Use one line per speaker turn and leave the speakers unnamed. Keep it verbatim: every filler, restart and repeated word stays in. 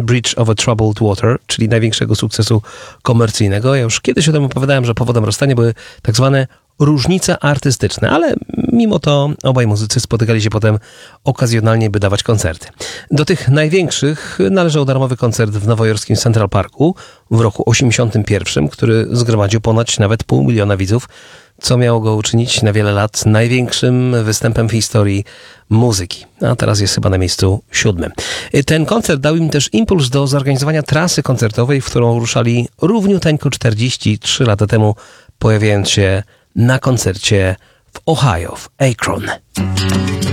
Bridge over Troubled Water, czyli największego sukcesu komercyjnego. Ja już kiedyś o tym opowiadałem, że powodem rozstania były tak zwane różnice artystyczne, ale mimo to obaj muzycy spotykali się potem okazjonalnie, by dawać koncerty. Do tych największych należał darmowy koncert w nowojorskim Central Parku w roku osiemdziesiątym pierwszym, który zgromadził ponoć nawet pół miliona widzów, co miało go uczynić na wiele lat największym występem w historii muzyki. A teraz jest chyba na miejscu siódmym. Ten koncert dał im też impuls do zorganizowania trasy koncertowej, w którą ruszali równiuteńko czterdzieści trzy lata temu, pojawiając się na koncercie w Ohio, w Akron.